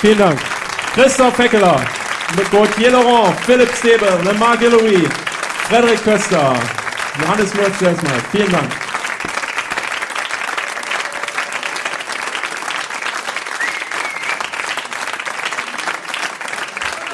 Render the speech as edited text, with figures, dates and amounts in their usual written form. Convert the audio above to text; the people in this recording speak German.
Vielen Dank. Christoph Feckeler, Gauthier Laurent, Philipp Stebe, Lemar Guillory, Frederik Köster, Johannes Mürz, vielen Dank.